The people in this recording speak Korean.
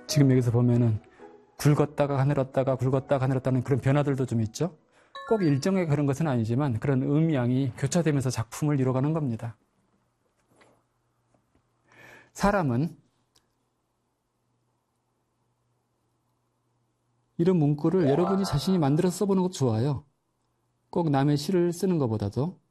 지금 여기서 보면은 굵었다가 가늘었다가 굵었다가 가늘었다는 그런 변화들도 좀 있죠. 꼭 일정하게 그런 것은 아니지만 그런 음양이 교차되면서 작품을 이루어가는 겁니다. 사람은 이런 문구를 여러분이 자신이 만들어서 써보는 것도 좋아요. 꼭 남의 시를 쓰는 것보다도